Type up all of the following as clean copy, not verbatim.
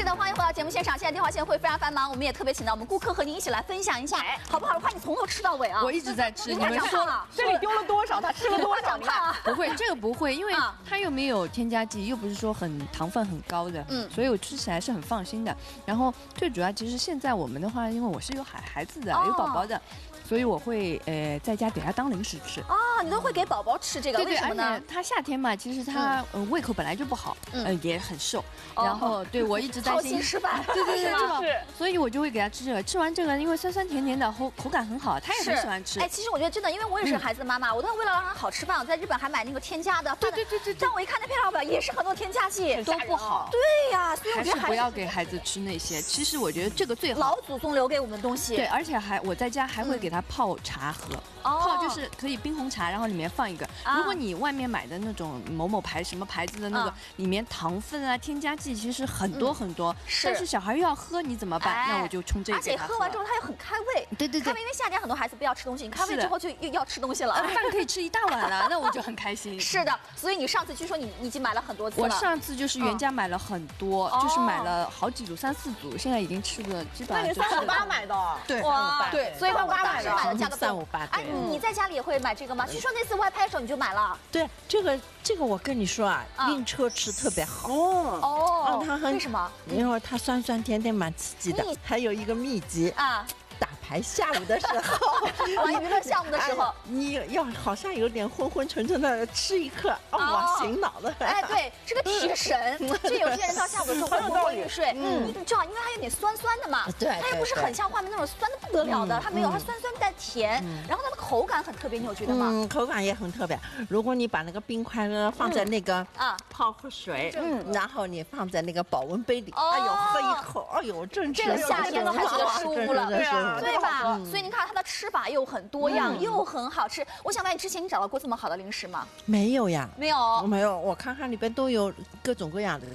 是的，欢迎回到节目现场。现在电话线会非常繁忙，我们也特别请到我们顾客和您一起来分享一下，好不好？我怕你从头吃到尾啊。 我一直在吃， 你们说这里丢了多少，他吃了多少？你看， 不会，这个不会，因为它又没有添加剂，又不是说糖分很高的，所以我吃起来是很放心的。然后最主要，其实现在我们的话，因为我是有孩子的，有宝宝的。所以我会在家给他当零食吃啊，你都会给宝宝吃这个，为什么呢？ 而且他夏天嘛，其实他胃口本来就不好，也很瘦，然后对我一直担心吃饭， 对，所以我就会给他吃这个，吃完这个，因为酸酸甜甜的，口感很好，他也很喜欢吃。 哎，其实我觉得真的，因为我也是孩子的妈妈，我都为了让他好吃饭，我在日本还买那个添加的， 对， 但我一看那配料表也是很多添加剂， 都不好。 对呀，所以我觉得还是不要给孩子吃那些。其实我觉得这个最好， 老祖宗留给我们的东西。 对，而且我在家还会给他泡茶。泡就是可以冰红茶，然后里面放一个。如果你外面买的那种某某牌什么牌子的那个，里面糖分啊、添加剂其实很多很多。但是小孩又要喝，你怎么办？那我就冲这个。 而且喝完之后它又很开胃。 对， 开胃，因为夏天很多孩子不要吃东西，你开胃之后就又要吃东西了。 饭可以吃一大碗了，那我就很开心。 是的，所以你上次据说你已经买了很多次了。 我上次就是原价买了很多，就是买了好几组3、4组，现在已经吃的基本上。 那你358买的？ 对， 对，所以358买的价格 358。 哎，你在家里也会买这个吗？据说那次外拍的时候你就买了。 对，这个我跟你说啊，晕车吃特别好。 它为什么？ 因为它酸酸甜甜蛮刺激的。还有一个秘籍啊。打牌下午的时候， 玩娱乐项目的时候， 你要好像有点昏昏沉沉的吃一颗，哇，醒脑的。 哎，对，是个铁神。就有些人到下午的时候会昏昏欲睡，你知道，因为它有点酸酸的嘛， 对， 它又不是很像画面那种酸的不得了的，它没有，它酸酸带甜，然后它的口感很特别，你有觉得吗？ 口感也很特别。如果你把那个冰块呢放在那个泡水，然后你放在那个保温杯里，哎呦，喝一口，哎呦，真是这个夏天都还觉得舒服了，对吧？所以你看它的吃法又很多样，又很好吃。我想问你，之前你找到过这么好的零食吗？ 没有呀， 没有， 没有。我看看里边都有各种各样的。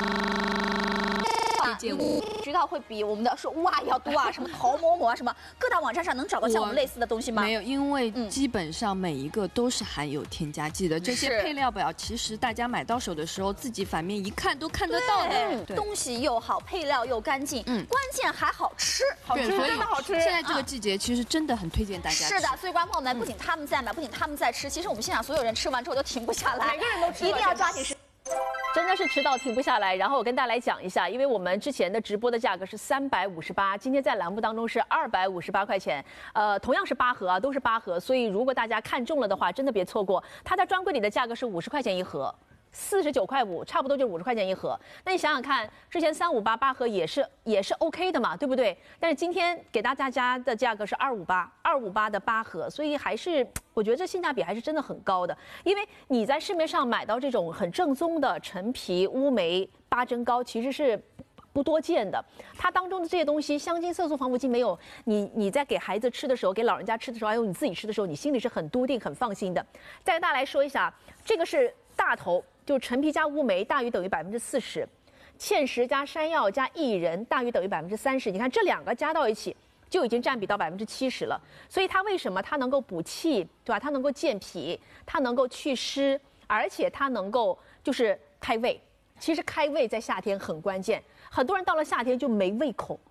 渠道会比我们的说哇要多啊，什么淘某某啊，什么各大网站上能找到像我们类似的东西吗？ 没有，因为基本上每一个都是含有添加剂的。这些配料表其实大家买到手的时候，自己反面一看都看得到的。 东西又好，配料又干净，关键还好吃， 真的好吃。现在这个季节其实真的很推荐大家吃。 是的，所以观众朋友们，不仅他们在买，不仅他们在吃，其实我们现场所有人吃完之后都停不下来， 每个人都吃， 一定要抓紧时间。 真的是吃到停不下来。然后我跟大家来讲一下，因为我们之前的直播的价格是358，今天在栏目当中是258块钱。同样是8盒啊，都是8盒，所以如果大家看中了的话，真的别错过。它在专柜里的价格是50块钱一盒。49.5块，差不多就50块钱一盒。那你想想看，之前358盒也是 OK 的嘛，对不对？但是今天给大家的价格是258的8盒，所以还是我觉得这性价比还是真的很高的。因为你在市面上买到这种很正宗的陈皮、乌梅、八珍糕，其实是不多见的。它当中的这些东西，香精、色素、防腐剂没有，你在给孩子吃的时候，给老人家吃的时候，还有你自己吃的时候，你心里是很笃定、很放心的。再跟大家来说一下，这个是大头。就陈皮加乌梅大于等于40%，芡实加山药加薏仁大于等于30%。你看这2个加到一起，就已经占比到70%了。所以它为什么它能够补气，对吧？它能够健脾，它能够祛湿，而且它能够就是开胃。其实开胃在夏天很关键，很多人到了夏天就没胃口。